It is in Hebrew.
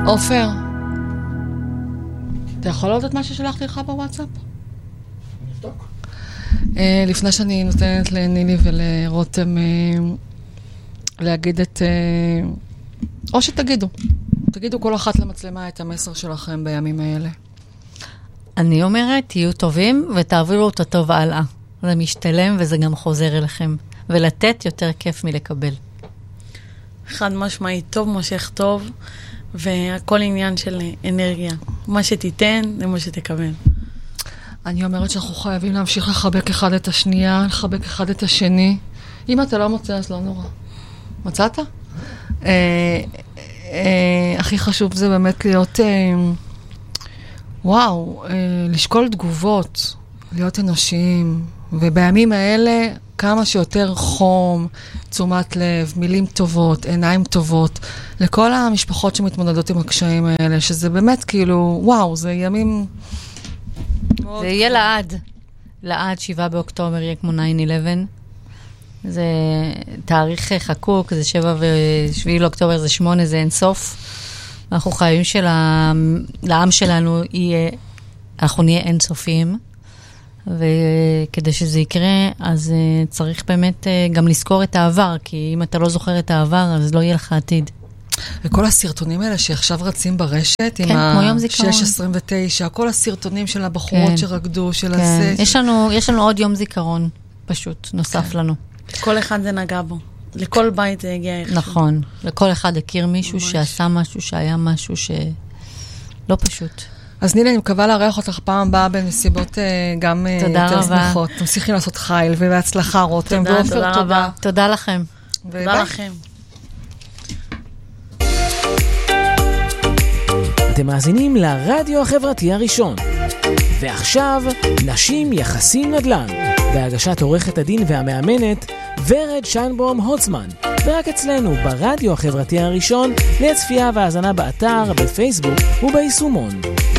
עופר, אתה יכול לראות את מה ששלחתי לך בוואטסאפ? נבדוק. לפני שאני נותנת לנילי ולרותם להגיד את... או תגידו כל אחת למצלמה את המסר שלכם בימים האלה. אני אומרת, תהיו טובים ותעבירו אותו טוב הלאה. זה משתלם וזה גם חוזר אליכם. ולתת יותר כיף מלקבל. חד משמעית, טוב מושך טוב, והכל עניין של אנרגיה. מה שתיתן, זה מה שתקבל. אני אומרת שאנחנו חייבים להמשיך לחבק אחד את השנייה, לחבק אחד את השני. אם אתה לא מוצא, אז לא נורא. מצאת? הכי חשוב זה באמת להיות, לשקול תגובות, להיות אנושיים, ובימים האלה כמה שיותר חום, תשומת לב, מילים טובות, עיניים טובות, לכל המשפחות שמתמודדות עם הקשיים האלה, שזה באמת כאילו, וואו, זה ימים... זה יהיה לעד 7 באוקטובר יהיה כמו 9/11. זה תאריך חקוק, זה 7 ו7 לאוקטובר, זה 8, זה אינסוף. אנחנו חייבים לעם שלנו אנחנו נהיה אינסופיים. וכדי שזה יקרה, אז צריך באמת גם לזכור את העבר, כי אם אתה לא זוכר את העבר, אז לא יהיה לך עתיד. וכל הסרטונים האלה שעכשיו רצים ברשת, כן, עם ה-629, כל הסרטונים של הבחורות כן. שרקדו, של כן. הזה. יש לנו עוד יום זיכרון, פשוט, נוסף כן. לנו. כל אחד זה נגע בו. לכל בית זה הגיע איך. נכון. לכל אחד הכיר מישהו שעשה משהו, שהיה משהו שלא פשוט. אז נילי, אני מקווה להריח אותך פעם הבאה בנסיבות גם יותר שמחות. תמשיכי לעשות חייל, ובהצלחה רותם. תודה רבה. תודה לכם. תודה לכם. אתם מאזינים לרדיו החברתי הראשון. ועכשיו, נשים יחסים נדל"ן. בהגשת עורכת הדין והמאמנת, ורד שיינבום הוצמן. ורק אצלנו, ברדיו החברתי הראשון, לצפייה והאזנה באתר, בפייסבוק וביישומון.